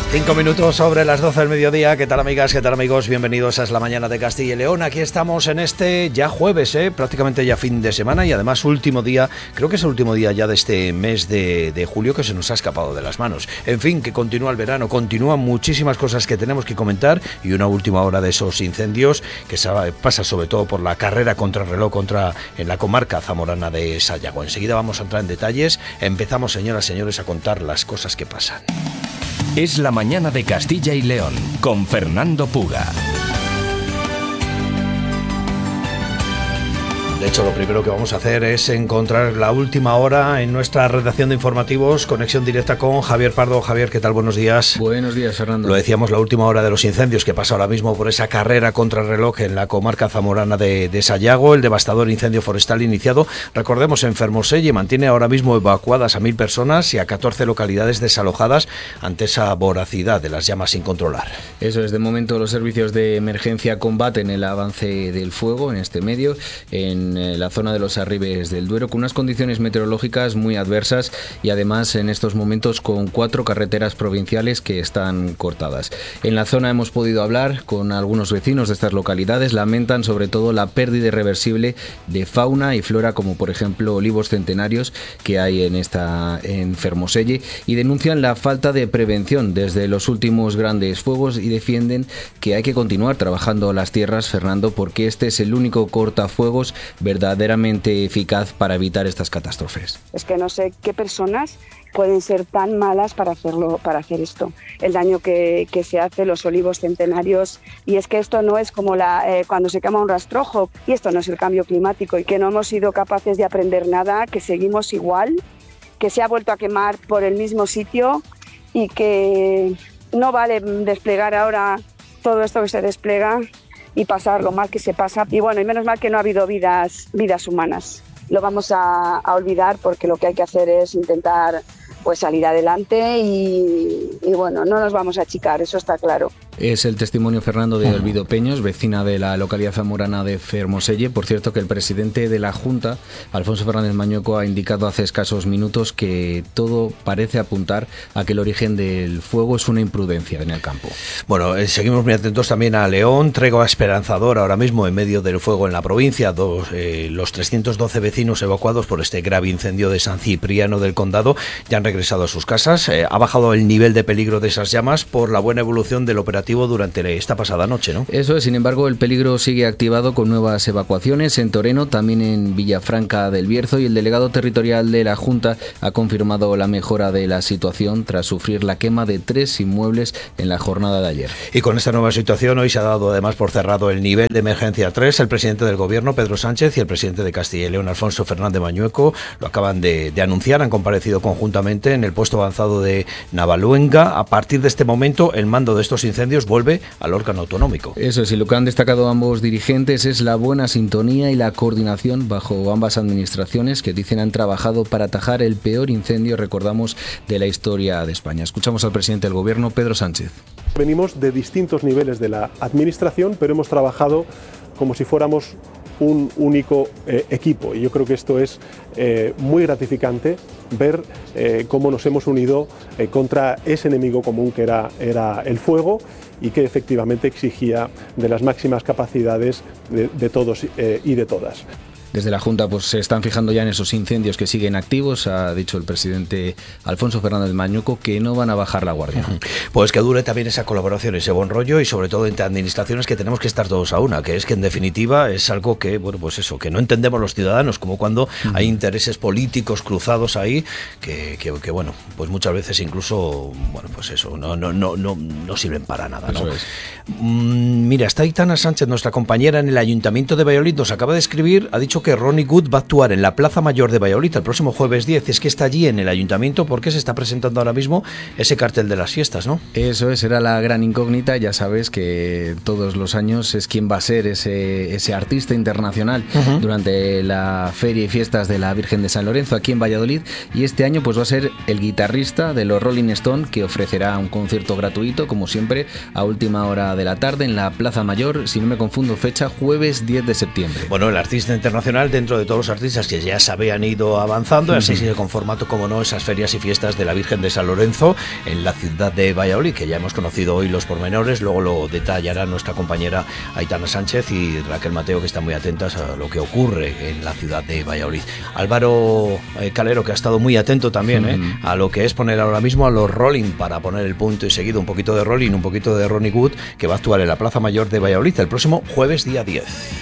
5 minutos sobre las 12 del mediodía. ¿Qué tal, amigas? ¿Qué tal, amigos? Bienvenidos a Es la Mañana de Castilla y León. Aquí estamos en este ya jueves, prácticamente ya fin de semana y además último día, creo que es el último día ya de este mes de julio que se nos ha escapado de las manos. En fin, que continúa el verano, continúan muchísimas cosas que tenemos que comentar y una última hora de esos incendios que pasa sobre todo por la carrera contrarreloj en la comarca zamorana de Sayago. Enseguida vamos a entrar en detalles. Empezamos, señoras y señores, a contar las cosas que pasan. Es la Mañana de Castilla y León, con Fernando Puga. De hecho, lo primero que vamos a hacer es encontrar la última hora en nuestra redacción de informativos, conexión directa con Javier Pardo. Javier, ¿qué tal? Buenos días. Buenos días, Fernando. Lo decíamos, la última hora de los incendios que pasa ahora mismo por esa carrera contrarreloj en la comarca zamorana de Sayago, el devastador incendio forestal iniciado, recordemos, en Fermoselle, mantiene ahora mismo evacuadas a 1.000 personas y a 14 localidades desalojadas ante esa voracidad de las llamas sin controlar. Eso es, de momento los servicios de emergencia combaten el avance del fuego en este medio, en la zona de los Arribes del Duero, con unas condiciones meteorológicas muy adversas y además en estos momentos con 4 carreteras provinciales que están cortadas. En la zona hemos podido hablar con algunos vecinos de estas localidades, lamentan sobre todo la pérdida irreversible de fauna y flora, como por ejemplo olivos centenarios que hay en Fermoselle, y denuncian la falta de prevención desde los últimos grandes fuegos y defienden que hay que continuar trabajando las tierras, Fernando, porque este es el único cortafuegos verdaderamente eficaz para evitar estas catástrofes. Es que no sé qué personas pueden ser tan malas para hacer esto. El daño que se hace, los olivos centenarios, y es que esto no es como cuando se quema un rastrojo, y esto no es el cambio climático, y que no hemos sido capaces de aprender nada, que seguimos igual, que se ha vuelto a quemar por el mismo sitio y que no vale desplegar ahora todo esto que se despliega y pasar lo mal que se pasa. Y bueno, y menos mal que no ha habido vidas humanas. Lo vamos a olvidar porque lo que hay que hacer es intentar pues salir adelante y bueno, no nos vamos a achicar, eso está claro. Es el testimonio, Fernando, de Olvido Peños, vecina de la localidad zamorana de Fermoselle. Por cierto, que el presidente de la Junta, Alfonso Fernández Mañueco, ha indicado hace escasos minutos que todo parece apuntar a que el origen del fuego es una imprudencia en el campo. Bueno, seguimos muy atentos también a León. Tregua esperanzadora ahora mismo en medio del fuego en la provincia. Los 312 vecinos evacuados por este grave incendio de San Cipriano del Condado ya han regresado a sus casas. Ha bajado el nivel de peligro de esas llamas por la buena evolución del operativo durante esta pasada noche, ¿no? Eso es, sin embargo, el peligro sigue activado con nuevas evacuaciones en Toreno, también en Villafranca del Bierzo, y el delegado territorial de la Junta ha confirmado la mejora de la situación tras sufrir la quema de 3 inmuebles en la jornada de ayer. Y con esta nueva situación hoy se ha dado además por cerrado el nivel de emergencia 3. El presidente del Gobierno, Pedro Sánchez, y el presidente de Castilla y León, Alfonso Fernández Mañueco, lo acaban de anunciar, han comparecido conjuntamente en el puesto avanzado de Navaluenga. A partir de este momento, el mando de estos incendios vuelve al órgano autonómico. Eso es, y lo que han destacado ambos dirigentes es la buena sintonía y la coordinación bajo ambas administraciones, que dicen han trabajado para atajar el peor incendio, recordamos, de la historia de España. Escuchamos al presidente del Gobierno, Pedro Sánchez. Venimos de distintos niveles de la administración, pero hemos trabajado como si fuéramos un único equipo, y yo creo que esto es muy gratificante, ver cómo nos hemos unido contra ese enemigo común que era el fuego, y que efectivamente exigía de las máximas capacidades de todos y de todas. Desde la Junta pues se están fijando ya en esos incendios que siguen activos. Ha dicho el presidente Alfonso Fernández Mañueco que no van a bajar la guardia. Pues que dure también esa colaboración, ese buen rollo, y sobre todo entre administraciones, que tenemos que estar todos a una, que es que en definitiva es algo que, bueno, pues eso, que no entendemos los ciudadanos, como cuando hay intereses políticos cruzados ahí, que bueno, pues muchas veces incluso, bueno, pues eso, no sirven para nada, ¿no? Eso es. Mira, está Aitana Sánchez, nuestra compañera en el Ayuntamiento de Valladolid, nos acaba de escribir, ha dicho que Ronnie Good va a actuar en la Plaza Mayor de Valladolid el próximo jueves 10. Es que está allí en el Ayuntamiento porque se está presentando ahora mismo ese cartel de las fiestas, ¿no? Eso es, era la gran incógnita. Ya sabes que todos los años es quien va a ser ese artista internacional durante la feria y fiestas de la Virgen de San Lorenzo aquí en Valladolid, y este año pues va a ser el guitarrista de los Rolling Stone, que ofrecerá un concierto gratuito, como siempre, a última hora de la tarde en la Plaza Mayor, si no me confundo fecha, jueves 10 de septiembre. Bueno, el artista internacional internacional dentro de todos los artistas que ya se habían ido avanzando, y así sigue con formato, como no, esas ferias y fiestas de la Virgen de San Lorenzo en la ciudad de Valladolid, que ya hemos conocido hoy los pormenores, luego lo detallará nuestra compañera Aitana Sánchez y Raquel Mateo, que están muy atentas a lo que ocurre en la ciudad de Valladolid. Álvaro Calero, que ha estado muy atento también a lo que es poner ahora mismo a los Rolling, para poner el punto y seguido, un poquito de Rolling, un poquito de Ronnie Wood, que va a actuar en la Plaza Mayor de Valladolid el próximo jueves día 10.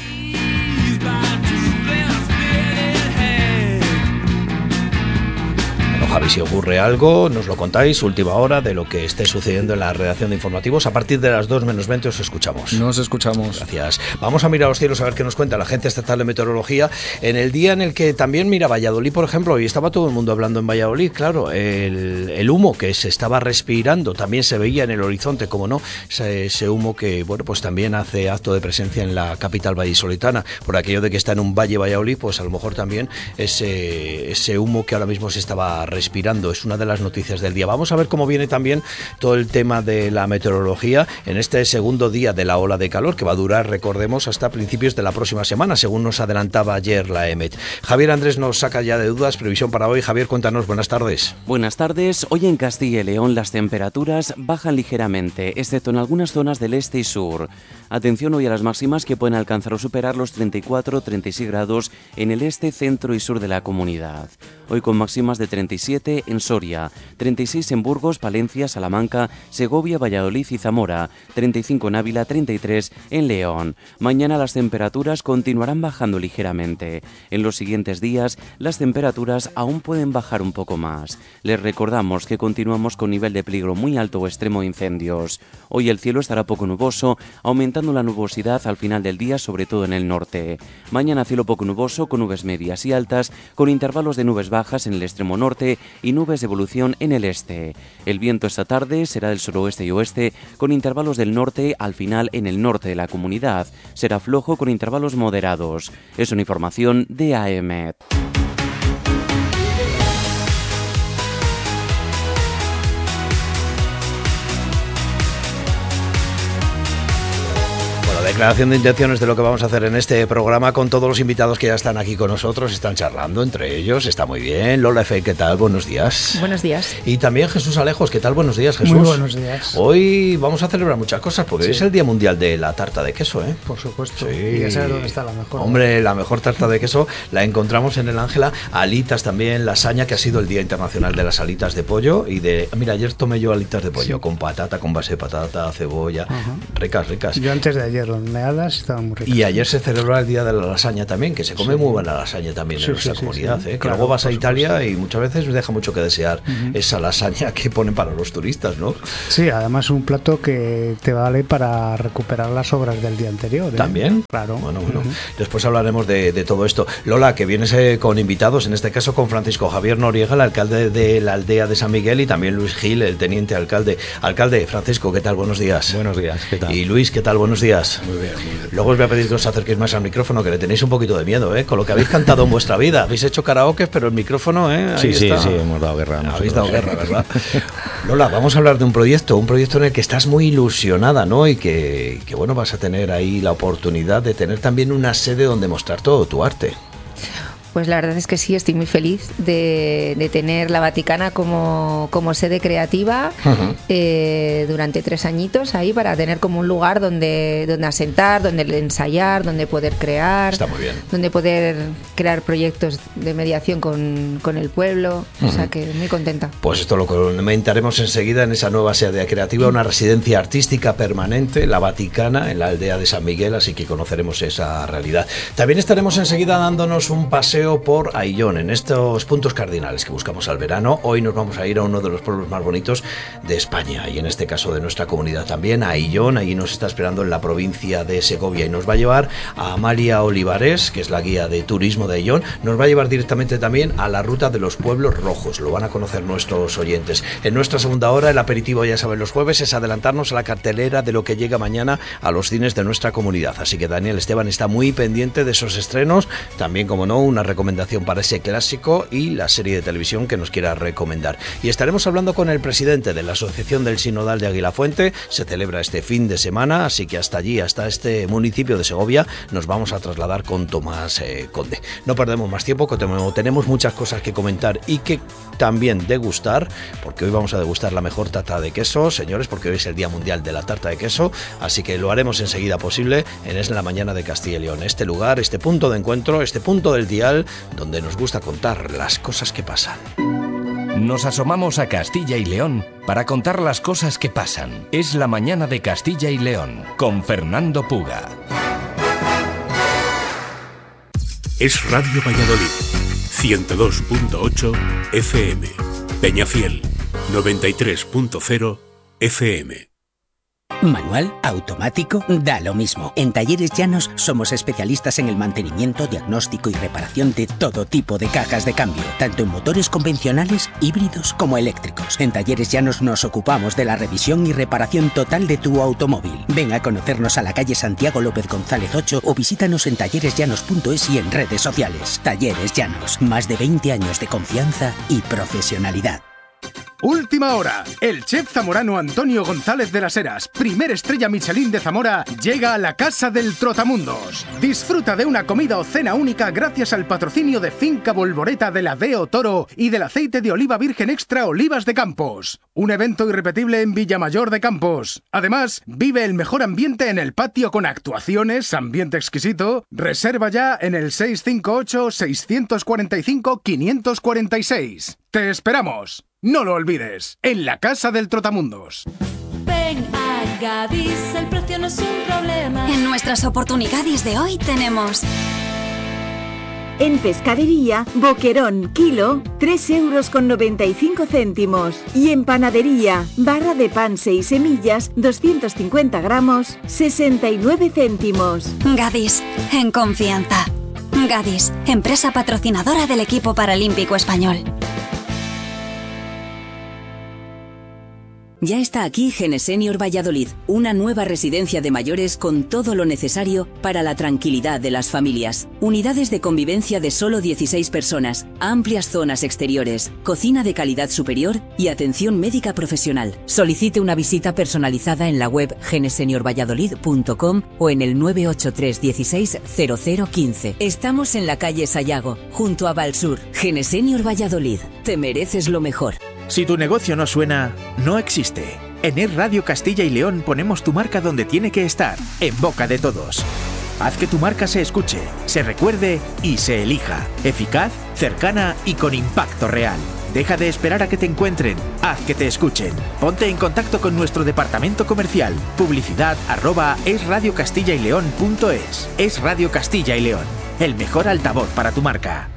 Javi, si ocurre algo, nos lo contáis, última hora de lo que esté sucediendo en la redacción de informativos. A partir de las 2 menos 20 os escuchamos. Nos escuchamos. Gracias. Vamos a mirar los cielos a ver qué nos cuenta la Agencia Estatal de Meteorología en el día en el que también, mira, Valladolid, por ejemplo, y estaba todo el mundo hablando en Valladolid, claro, el humo que se estaba respirando también se veía en el horizonte, como no, ese humo que, bueno, pues también hace acto de presencia en la capital vallisoletana, por aquello de que está en un valle Valladolid, pues a lo mejor también ese humo que ahora mismo se estaba respirando es una de las noticias del día. Vamos a ver cómo viene también todo el tema de la meteorología en este segundo día de la ola de calor, que va a durar, recordemos, hasta principios de la próxima semana, según nos adelantaba ayer la EMET. Javier Andrés nos saca ya de dudas, previsión para hoy. Javier, cuéntanos, buenas tardes. Buenas tardes. Hoy en Castilla y León las temperaturas bajan ligeramente, excepto en algunas zonas del este y sur. Atención hoy a las máximas, que pueden alcanzar o superar los 34-36 grados en el este, centro y sur de la comunidad. Hoy con máximas de 37 en Soria, 36 en Burgos, Palencia, Salamanca, Segovia, Valladolid y Zamora, 35 en Ávila, 33 en León. Mañana las temperaturas continuarán bajando ligeramente. En los siguientes días las temperaturas aún pueden bajar un poco más. Les recordamos que continuamos con nivel de peligro muy alto o extremo de incendios. Hoy el cielo estará poco nuboso, aumentando la nubosidad al final del día, sobre todo en el norte. Mañana cielo poco nuboso, con nubes medias y altas, con intervalos de nubes bajas en el extremo norte y nubes de evolución en el este. El viento esta tarde será del suroeste y oeste, con intervalos del norte al final en el norte de la comunidad. Será flojo con intervalos moderados. Es una información de AEMET. Declaración de intenciones de lo que vamos a hacer en este programa con todos los invitados que ya están aquí con nosotros, están charlando entre ellos, está muy bien. Lola F., ¿qué tal? Buenos días. Buenos días. Y también Jesús Alejos, ¿qué tal? Buenos días, Jesús. Muy buenos días. Hoy vamos a celebrar muchas cosas, porque hoy es el Día Mundial de la Tarta de Queso, ¿eh? Por supuesto. Sí. Y ya sabes dónde está la mejor. Hombre, la mejor tarta de queso la encontramos en el Ángela. Alitas también, lasaña, que ha sido el Día Internacional de las alitas de pollo y de... Mira, ayer tomé yo alitas de pollo, con patata, con base de patata, cebolla, ricas, ricas. Yo antes de ayer horneadas estaban muy ricas. Y ayer se celebró el Día de la Lasaña también, que se come muy buena lasaña también en nuestra comunidad, ¿eh? Que claro, luego vas a Italia supuesto. Y muchas veces deja mucho que desear esa lasaña que ponen para los turistas, ¿no? Sí, además un plato que te vale para recuperar las obras del día anterior, ¿eh? ¿También? Claro. Bueno. Después hablaremos de todo esto. Lola, que vienes con invitados, en este caso con Francisco Javier Noriega, el alcalde de la aldea de San Miguel, y también Luis Gil, el teniente alcalde. Alcalde, Francisco, ¿qué tal? Buenos días. Buenos días, ¿qué tal? Y Luis, ¿qué tal? Buenos días. Muy bien, muy bien. Luego os voy a pedir que os acerquéis más al micrófono, que le tenéis un poquito de miedo, ¿eh? Con lo que habéis cantado en vuestra vida. Habéis hecho karaoke, pero el micrófono, ¿eh? Ahí Sí, está. sí, hemos dado guerra. Habéis dado guerra, ¿verdad? Lola, vamos a hablar de un proyecto en el que estás muy ilusionada, ¿no? Y que bueno, vas a tener ahí la oportunidad de tener también una sede donde mostrar todo tu arte. Pues la verdad es que sí, estoy muy feliz de tener la Vaticana como sede creativa durante 3 añitos ahí, para tener como un lugar donde asentar, donde ensayar, donde poder crear. Está muy bien. Donde poder crear proyectos de mediación con el pueblo. O sea que muy contenta. Pues esto lo comentaremos enseguida en esa nueva sede creativa, una residencia artística permanente, la Vaticana, en la aldea de San Miguel, así que conoceremos esa realidad. También estaremos enseguida dándonos un paseo por Aillón, en estos puntos cardinales que buscamos al verano. Hoy nos vamos a ir a uno de los pueblos más bonitos de España, y en este caso de nuestra comunidad también, a Aillón. Allí nos está esperando en la provincia de Segovia, y nos va a llevar a Amalia Olivares, que es la guía de turismo de Aillón. Nos va a llevar directamente también a la ruta de los pueblos rojos, lo van a conocer nuestros oyentes. En nuestra segunda hora, el aperitivo, ya saben, los jueves, es adelantarnos a la cartelera de lo que llega mañana a los cines de nuestra comunidad, así que Daniel Esteban está muy pendiente de esos estrenos, también, como no, una recomendación para ese clásico y la serie de televisión que nos quiera recomendar. Y estaremos hablando con el presidente de la Asociación del Sinodal de Aguilafuente. Se celebra este fin de semana, así que hasta allí, hasta este municipio de Segovia, nos vamos a trasladar con Tomás Conde. No perdemos más tiempo, que tenemos muchas cosas que comentar y que también degustar, porque hoy vamos a degustar la mejor tarta de queso, señores, porque hoy es el Día Mundial de la Tarta de Queso, así que lo haremos enseguida posible en Es la Mañana de Castilla y León, este lugar, este punto de encuentro, este punto del dial, donde nos gusta contar las cosas que pasan. Nos asomamos a Castilla y León para contar las cosas que pasan. Es la Mañana de Castilla y León, con Fernando Puga. Es Radio Valladolid, 102.8 FM, Peñafiel, 93.0 FM. Manual, automático, da lo mismo. En Talleres Llanos somos especialistas en el mantenimiento, diagnóstico y reparación de todo tipo de cajas de cambio, tanto en motores convencionales, híbridos como eléctricos. En Talleres Llanos nos ocupamos de la revisión y reparación total de tu automóvil. Ven a conocernos a la calle Santiago López González 8 o visítanos en talleresllanos.es y en redes sociales. Talleres Llanos, más de 20 años de confianza y profesionalidad. Última hora. El chef zamorano Antonio González de las Heras, primer estrella Michelin de Zamora, llega a la Casa del Trotamundos. Disfruta de una comida o cena única gracias al patrocinio de Finca Volvoreta de la Deo Toro y del aceite de oliva virgen extra Olivas de Campos. Un evento irrepetible en Villamayor de Campos. Además, vive el mejor ambiente en el patio con actuaciones, ambiente exquisito. Reserva ya en el 658-645-546. ¡Te esperamos! No lo olvides, en la Casa del Trotamundos. Ven a Gadis, el precio no es un problema. En nuestras oportunidades de hoy tenemos... En pescadería, boquerón, kilo, 3,95 €. Y en panadería, barra de pan 6 semillas, 250 gramos, 69 céntimos. Gadis, en confianza. Gadis, empresa patrocinadora del equipo paralímpico español. Ya está aquí Genesenior Valladolid, una nueva residencia de mayores con todo lo necesario para la tranquilidad de las familias. Unidades de convivencia de solo 16 personas, amplias zonas exteriores, cocina de calidad superior y atención médica profesional. Solicite una visita personalizada en la web geneseniorvalladolid.com o en el 983 16 0015. Estamos en la calle Sayago, junto a Valsur. Genesenior Valladolid, te mereces lo mejor. Si tu negocio no suena, no existe. En Es Radio Castilla y León ponemos tu marca donde tiene que estar, en boca de todos. Haz que tu marca se escuche, se recuerde y se elija. Eficaz, cercana y con impacto real. Deja de esperar a que te encuentren, haz que te escuchen. Ponte en contacto con nuestro departamento comercial. Publicidad@esradiocastillayleon.es. Es Radio Castilla y León, el mejor altavoz para tu marca.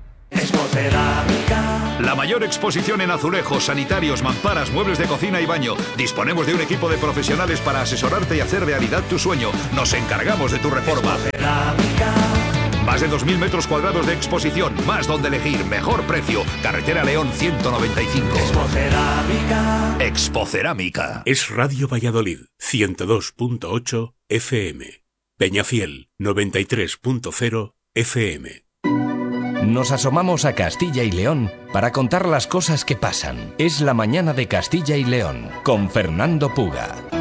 La mayor exposición en azulejos, sanitarios, mamparas, muebles de cocina y baño. Disponemos de un equipo de profesionales para asesorarte y hacer realidad tu sueño. Nos encargamos de tu reforma. Más de 2.000 metros cuadrados de exposición, más donde elegir, mejor precio. Carretera León 195. Expocerámica. Es Radio Valladolid, 102.8 FM. Peñafiel, 93.0 FM. Nos asomamos a Castilla y León para contar las cosas que pasan. Es la Mañana de Castilla y León, con Fernando Puga.